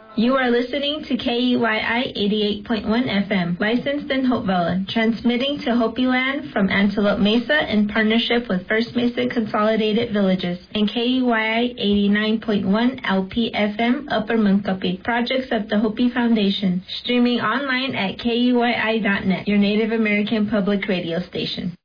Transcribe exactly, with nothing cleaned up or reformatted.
You are listening to K E Y I eighty-eight point one F M, licensed in Hopevilla, transmitting to Hopi Land from Antelope Mesa in partnership with First Mesa Consolidated Villages, and K E Y I eighty-nine point one L P F M, Upper Munkapi, projects of the Hopi Foundation, streaming online at K E Y I dot net, your Native American public radio station.